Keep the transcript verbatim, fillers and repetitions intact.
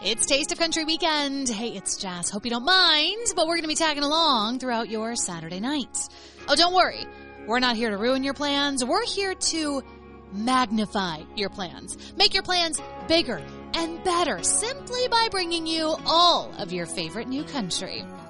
It's Taste of Country weekend. Hey, it's Jazz. Hope you don't mind, but we're going to be tagging along throughout your Saturday night. Oh, don't worry. We're not here to ruin your plans. We're here to magnify your plans. Make your plans bigger and better simply by bringing you all of your favorite new country.